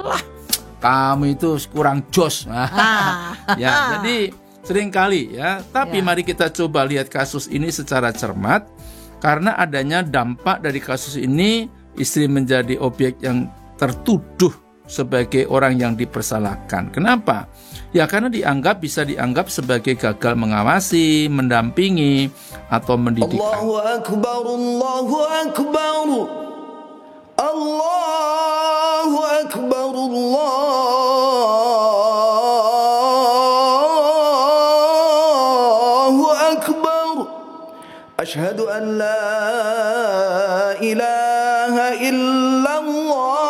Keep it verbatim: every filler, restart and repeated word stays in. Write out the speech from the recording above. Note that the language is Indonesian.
alah, kamu itu kurang jos. Ya, jadi seringkali ya. Tapi Ya. mari kita coba lihat kasus ini secara cermat. Karena adanya dampak dari kasus ini, istri menjadi objek yang tertuduh sebagai orang yang dipersalahkan. Kenapa? Ya karena dianggap bisa dianggap sebagai gagal mengawasi, mendampingi, atau mendidik. Allahu Akbar, Allahu Akbar, Allahu Akbar, Allahu Akbar. Asyhadu an la ilaha illallah.